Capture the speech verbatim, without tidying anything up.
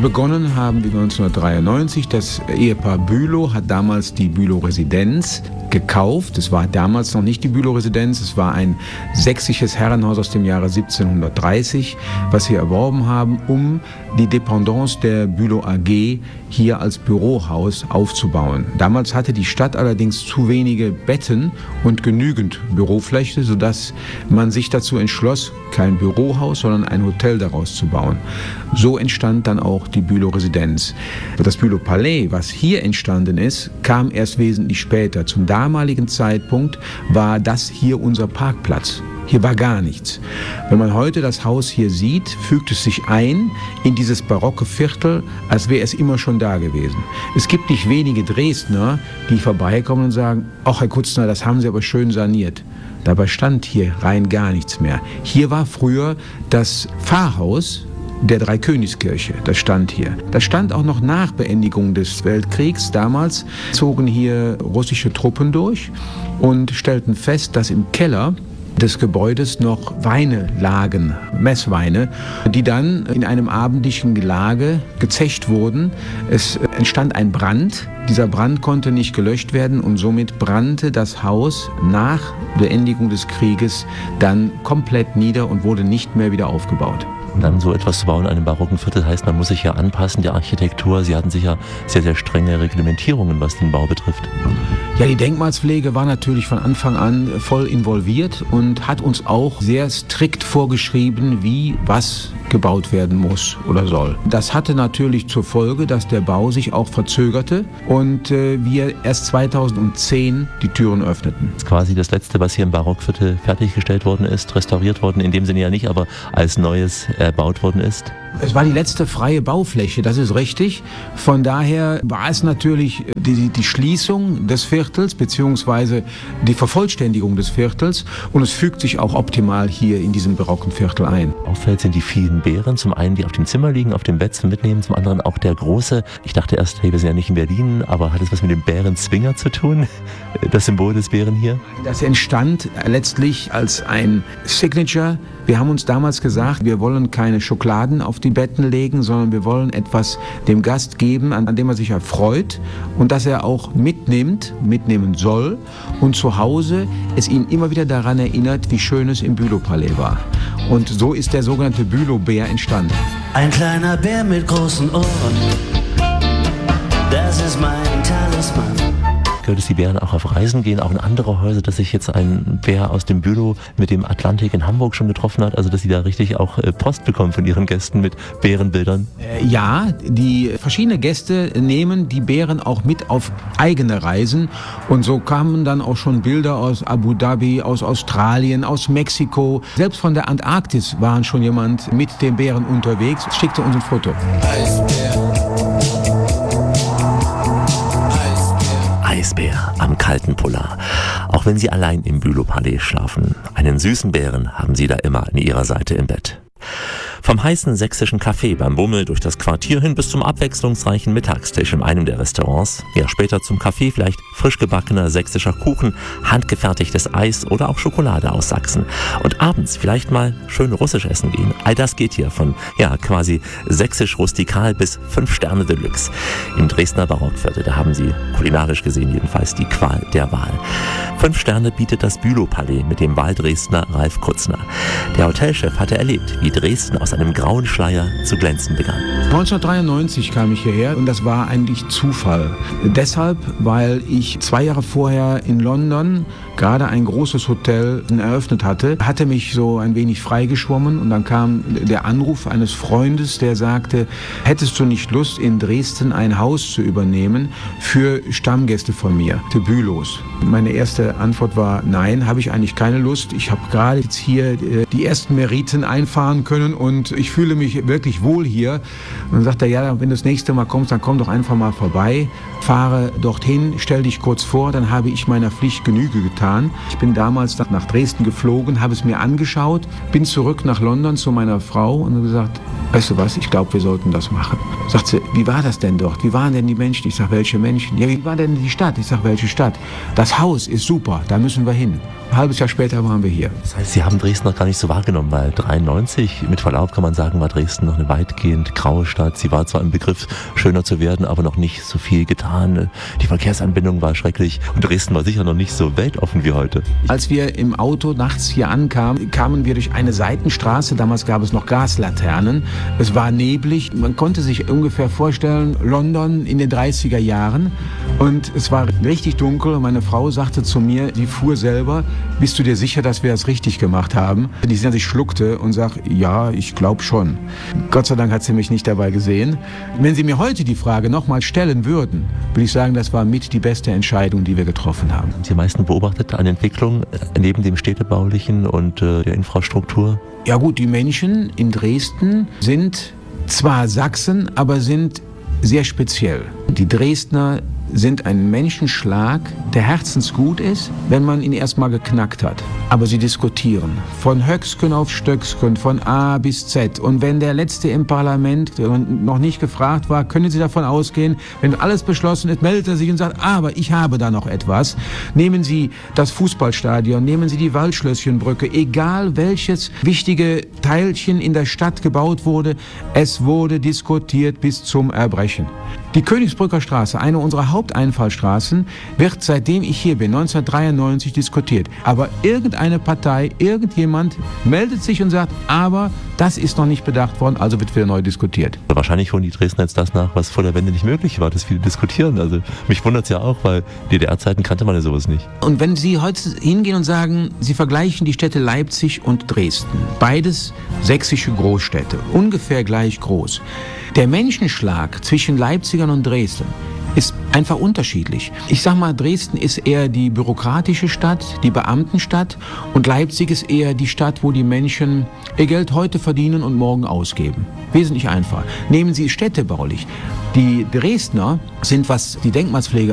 Also begonnen haben wir neunzehnhundertdreiundneunzig. Das Ehepaar Bülow hat damals die Bülow-Residenz gekauft. Es war damals noch nicht die Bülow-Residenz, es war ein sächsisches Herrenhaus aus dem Jahre siebzehnhundertdreißig, was wir erworben haben, um die Dependance der Bülow A G hier als Bürohaus aufzubauen. Damals hatte die Stadt allerdings zu wenige Betten und genügend Bürofläche, sodass man sich dazu entschloss, kein Bürohaus, sondern ein Hotel daraus zu bauen. So entstand dann auch die Bülow-Residenz. Das Bülow-Palais, was hier entstanden ist, kam erst wesentlich später. Zum damaligen Zeitpunkt war das hier unser Parkplatz. Hier war gar nichts. Wenn man heute das Haus hier sieht, fügt es sich ein in dieses barocke Viertel, als wäre es immer schon da gewesen. Es gibt nicht wenige Dresdner, die vorbeikommen und sagen, ach Herr Kutzner, das haben Sie aber schön saniert. Dabei stand hier rein gar nichts mehr. Hier war früher das Pfarrhaus der Dreikönigskirche, das stand hier. Das stand auch noch nach Beendigung des Weltkriegs. Damals zogen hier russische Truppen durch und stellten fest, dass im Keller des Gebäudes noch Weine lagen, Messweine, die dann in einem abendlichen Gelage gezecht wurden. Es entstand ein Brand. Dieser Brand konnte nicht gelöscht werden und somit brannte das Haus nach Beendigung des Krieges dann komplett nieder und wurde nicht mehr wieder aufgebaut. Und dann so etwas zu bauen in einem barocken Viertel heißt, man muss sich ja anpassen, die Architektur. Sie hatten sicher sehr, sehr strenge Reglementierungen, was den Bau betrifft. Ja, die Denkmalspflege war natürlich von Anfang an voll involviert und hat uns auch sehr strikt vorgeschrieben, wie was gebaut werden muss oder soll. Das hatte natürlich zur Folge, dass der Bau sich auch verzögerte und äh, wir erst zweitausendzehn die Türen öffneten. Das ist quasi das Letzte, was hier im Barockviertel fertiggestellt worden ist, restauriert worden, in dem Sinne ja nicht, aber als Neues erbaut worden ist. Es war die letzte freie Baufläche, das ist richtig. Von daher war es natürlich die, die Schließung des Viertels beziehungsweise die Vervollständigung des Viertels und es fügt sich auch optimal hier in diesem barocken Viertel ein. Auffällt sind die vielen Bären, zum einen die auf dem Zimmer liegen, auf dem Bett zum Mitnehmen, zum anderen auch der große, ich dachte erst, hey, wir sind ja nicht in Berlin, aber hat es was mit dem Bärenzwinger zu tun, das Symbol des Bären hier? Das entstand letztlich als ein Signature. Wir haben uns damals gesagt, wir wollen keine Schokoladen auf die Betten legen, sondern wir wollen etwas dem Gast geben, an, an dem er sich erfreut und das er auch mitnimmt, mitnehmen soll und zu Hause es ihn immer wieder daran erinnert, wie schön es im Bülow-Palais war. Und so ist der sogenannte Bülow-Bär entstanden. Ein kleiner Bär mit großen Ohren, das ist mein Talisman. Gehört es, die Bären auch auf Reisen gehen, auch in andere Häuser, dass sich jetzt ein Bär aus dem Bülow mit dem Atlantik in Hamburg schon getroffen hat, also dass sie da richtig auch Post bekommen von ihren Gästen mit Bärenbildern? Äh, ja, die verschiedenen Gäste nehmen die Bären auch mit auf eigene Reisen und so kamen dann auch schon Bilder aus Abu Dhabi, aus Australien, aus Mexiko. Selbst von der Antarktis waren schon jemand mit den Bären unterwegs, schickte uns ein Foto. Eisbär. Eisbär am kalten Polar. Auch wenn Sie allein im Bülow-Palais schlafen, einen süßen Bären haben Sie da immer an Ihrer Seite im Bett. Vom heißen sächsischen Café beim Bummel durch das Quartier hin bis zum abwechslungsreichen Mittagstisch in einem der Restaurants. Ja, später zum Kaffee vielleicht frisch gebackener sächsischer Kuchen, handgefertigtes Eis oder auch Schokolade aus Sachsen. Und abends vielleicht mal schön russisch essen gehen. All das geht hier von, ja, quasi sächsisch-rustikal bis fünf Sterne Deluxe. Im Dresdner Barockviertel, da haben Sie kulinarisch gesehen jedenfalls die Qual der Wahl. Fünf Sterne bietet das Bülow-Palais mit dem Wahldresdner Ralf Kutzner. Der Hotelchef hatte erlebt, wie Dresden aus einem grauen Schleier zu glänzen begann. neunzehnhundertdreiundneunzig kam ich hierher und das war eigentlich Zufall. Deshalb, weil ich zwei Jahre vorher in London gerade ein großes Hotel eröffnet hatte, hatte mich so ein wenig freigeschwommen und dann kam der Anruf eines Freundes, der sagte, hättest du nicht Lust, in Dresden ein Haus zu übernehmen für Stammgäste von mir, die Bülows? Meine erste Antwort war, nein, habe ich eigentlich keine Lust. Ich habe gerade jetzt hier die ersten Meriten einfahren können und ich fühle mich wirklich wohl hier. Und dann sagt er, ja, wenn du das nächste Mal kommst, dann komm doch einfach mal vorbei, fahre dorthin, stell dich kurz vor, dann habe ich meiner Pflicht Genüge getan. Ich bin damals nach Dresden geflogen, habe es mir angeschaut, bin zurück nach London zu meiner Frau und habe gesagt, weißt du was, ich glaube, wir sollten das machen. Sagt sie, wie war das denn dort? Wie waren denn die Menschen? Ich sage, welche Menschen? Ja, wie war denn die Stadt? Ich sage, welche Stadt? Das Haus ist super, da müssen wir hin. Ein halbes Jahr später waren wir hier. Das heißt, Sie haben Dresden noch gar nicht so wahrgenommen, weil dreiundneunzig, mit Verlaub kann man sagen, war Dresden noch eine weitgehend graue Stadt. Sie war zwar im Begriff, schöner zu werden, aber noch nicht so viel getan. Die Verkehrsanbindung war schrecklich und Dresden war sicher noch nicht so weltoffen wie heute. Als wir im Auto nachts hier ankamen, kamen wir durch eine Seitenstraße. Damals gab es noch Gaslaternen. Es war neblig. Man konnte sich ungefähr vorstellen, London in den dreißiger Jahren. Und es war richtig dunkel und meine Frau sagte zu mir, sie fuhr selber, bist du dir sicher, dass wir das richtig gemacht haben? Die Sina sich schluckte und sagt, ja, ich glaube schon. Gott sei Dank hat sie mich nicht dabei gesehen. Wenn Sie mir heute die Frage nochmal stellen würden, würde ich sagen, das war mit die beste Entscheidung, die wir getroffen haben. Haben Sie am meisten beobachtet an Entwicklung neben dem städtebaulichen und äh, der Infrastruktur? Ja gut, die Menschen in Dresden sind zwar Sachsen, aber sind sehr speziell. Die Dresdner sind ein Menschenschlag, der herzensgut ist, wenn man ihn erstmal geknackt hat. Aber sie diskutieren. Von Höcksken auf Stöcksken, von A bis Z. Und wenn der Letzte im Parlament noch nicht gefragt war, können Sie davon ausgehen, wenn alles beschlossen ist, meldet er sich und sagt, aber ich habe da noch etwas. Nehmen Sie das Fußballstadion, nehmen Sie die Waldschlösschenbrücke, egal welches wichtige Teilchen in der Stadt gebaut wurde, es wurde diskutiert bis zum Erbrechen. Die Königsbrücker Straße, eine unserer Haupteinfallstraßen, wird seitdem ich hier bin, neunzehnhundertdreiundneunzig diskutiert. Aber irgendeine Partei, irgendjemand meldet sich und sagt, aber das ist noch nicht bedacht worden, also wird wieder neu diskutiert. Wahrscheinlich holen die Dresdner jetzt das nach, was vor der Wende nicht möglich war, dass viele diskutieren. Also mich wundert es ja auch, weil D D R-Zeiten kannte man ja sowas nicht. Und wenn Sie heute hingehen und sagen, Sie vergleichen die Städte Leipzig und Dresden, beides sächsische Großstädte, ungefähr gleich groß. Der Menschenschlag zwischen Leipzigern und Dresden ist einfach unterschiedlich. Ich sag mal, Dresden ist eher die bürokratische Stadt, die Beamtenstadt und Leipzig ist eher die Stadt, wo die Menschen ihr Geld heute verdienen und morgen ausgeben. Wesentlich einfacher. Nehmen Sie städtebaulich. Die Dresdner sind, was die Denkmalspflege